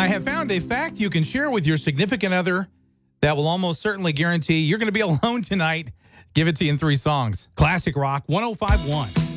have found a fact you can share with your significant other that will almost certainly guarantee you're going to be alone tonight. Give it to you in 3 songs. Classic Rock 105.1.